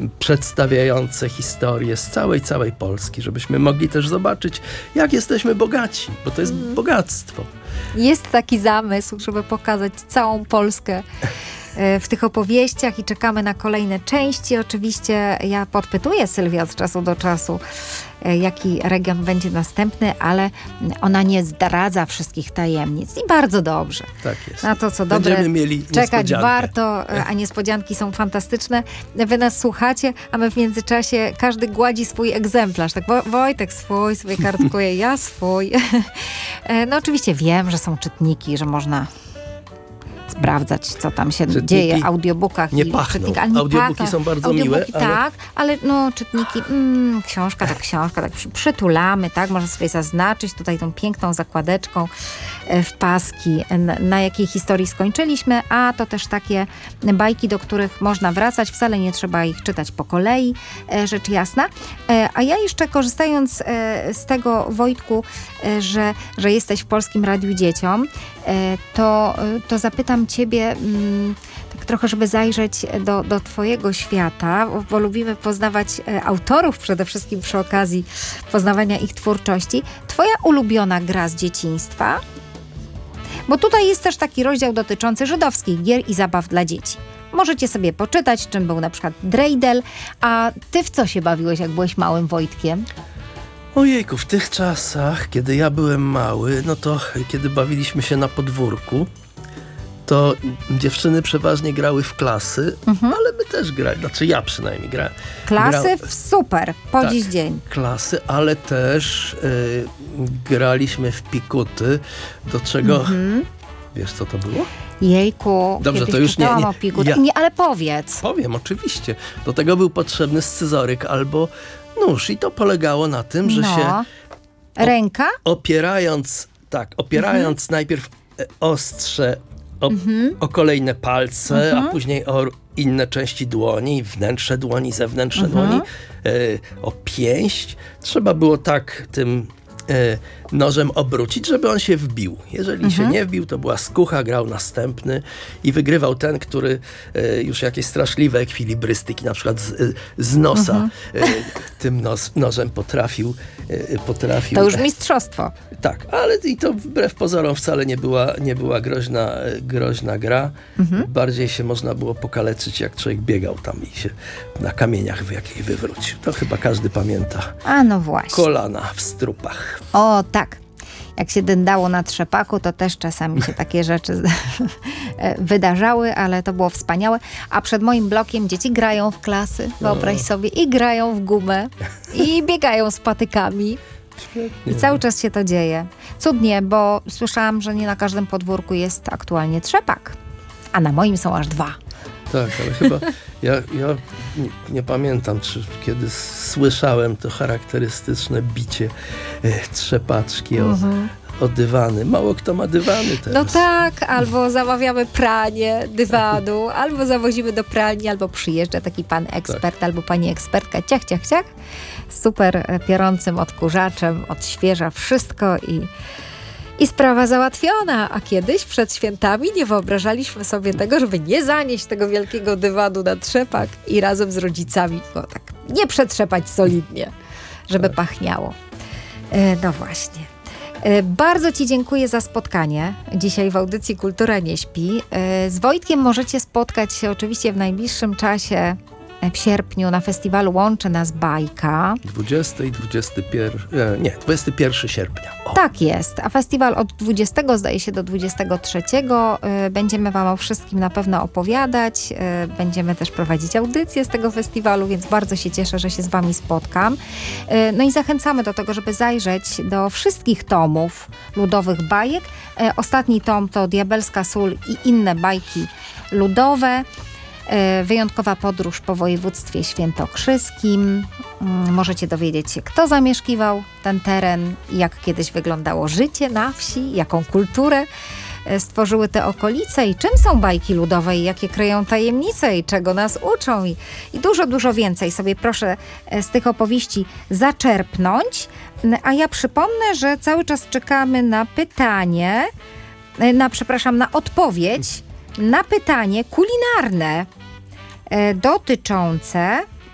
przedstawiające historię z całej Polski, żebyśmy mogli też zobaczyć, jak jesteśmy bogaci, bo to jest bogactwo. Jest taki zamysł, żeby pokazać całą Polskę w tych opowieściach i czekamy na kolejne części. Oczywiście ja podpytuję Sylwię od czasu do czasu, jaki region będzie następny, ale ona nie zdradza wszystkich tajemnic. I bardzo dobrze. Tak jest. Na to, co dobre, będziemy mieli czekać warto, a niespodzianki są fantastyczne. Wy nas słuchacie, a my w międzyczasie każdy gładzi swój egzemplarz. Tak, Wojtek swój sobie kartkuje, ja swój. No oczywiście wiem, że są czytniki, że można sprawdzać, co tam się dzieje w audiobookach. Nie pachną. Audiobooki są bardzo miłe. Tak, ale no czytniki, książka, tak przytulamy, tak, można sobie zaznaczyć tutaj tą piękną zakładeczką w paski, na jakiej historii skończyliśmy, a to też takie bajki, do których można wracać, wcale nie trzeba ich czytać po kolei, rzecz jasna. A ja jeszcze korzystając z tego, Wojtku, że jesteś w Polskim Radiu Dzieciom, to zapytam ciebie tak trochę, żeby zajrzeć do twojego świata, bo lubimy poznawać autorów przede wszystkim przy okazji poznawania ich twórczości. Twoja ulubiona gra z dzieciństwa? Bo tutaj jest też taki rozdział dotyczący żydowskich gier i zabaw dla dzieci. Możecie sobie poczytać, czym był na przykład drejdel, a ty w co się bawiłeś, jak byłeś małym Wojtkiem? Ojejku, w tych czasach, kiedy ja byłem mały, no to kiedy bawiliśmy się na podwórku, to dziewczyny przeważnie grały w klasy, ale my też grali, znaczy ja przynajmniej grałem. Klasy super, po dziś dzień. Klasy, ale też graliśmy w pikuty, do czego... Wiesz, co to było? Jejku, dobrze, to już nie, ale powiedz. Powiem, oczywiście. Do tego był potrzebny scyzoryk albo nóż i to polegało na tym, że się... Ręka? Opierając najpierw ostrze o kolejne palce, a później o inne części dłoni, wnętrze dłoni, zewnętrzne dłoni, o pięść. Trzeba było tak tym nożem obrócić, żeby on się wbił. Jeżeli się nie wbił, to była skucha, grał następny i wygrywał ten, który już jakieś straszliwe ekwilibrystyki, na przykład z nosa tym nożem potrafił. To już mistrzostwo. Tak, ale i to wbrew pozorom wcale nie była groźna gra. Bardziej się można było pokaleczyć, jak człowiek biegał tam i się na kamieniach jakiej wywrócił. To chyba każdy pamięta. A no właśnie. Kolana w strupach. O tak. Jak się dędało na trzepaku, to też czasami się takie rzeczy wydarzały, ale to było wspaniałe. A przed moim blokiem dzieci grają w klasy, wyobraź sobie, i grają w gumę, i biegają z patykami. Świetnie. I cały czas się to dzieje. Cudnie, bo słyszałam, że nie na każdym podwórku jest aktualnie trzepak, a na moim są aż 2. Tak, ale chyba ja nie pamiętam, czy kiedy słyszałem to charakterystyczne bicie trzepaczki o dywany. Mało kto ma dywany teraz. No tak, albo zamawiamy pranie dywanu, albo zawozimy do pralni, albo przyjeżdża taki pan ekspert, albo pani ekspertka, ciach, super piorącym odkurzaczem, odświeża wszystko i sprawa załatwiona. A kiedyś przed świętami nie wyobrażaliśmy sobie tego, żeby nie zanieść tego wielkiego dywanu na trzepak i razem z rodzicami go tak nie przetrzepać solidnie, żeby pachniało. No właśnie. Bardzo ci dziękuję za spotkanie dzisiaj w audycji Kultura nie śpi. Z Wojtkiem możecie spotkać się oczywiście w najbliższym czasie, w sierpniu, na festiwalu Łączy Nas Bajka. 21 sierpnia. O. Tak jest, a festiwal od 20 zdaje się do 23. Będziemy wam o wszystkim na pewno opowiadać. Będziemy też prowadzić audycje z tego festiwalu, więc bardzo się cieszę, że się z wami spotkam. No i zachęcamy do tego, żeby zajrzeć do wszystkich tomów ludowych bajek. Ostatni tom to Diabelska Sól i inne bajki ludowe. Wyjątkowa podróż po województwie świętokrzyskim. Możecie dowiedzieć się, kto zamieszkiwał ten teren, jak kiedyś wyglądało życie na wsi, jaką kulturę stworzyły te okolice i czym są bajki ludowe i jakie kryją tajemnice i czego nas uczą i dużo więcej sobie proszę z tych opowieści zaczerpnąć. A ja przypomnę, że cały czas czekamy na pytanie, na odpowiedź na pytanie kulinarne dotyczące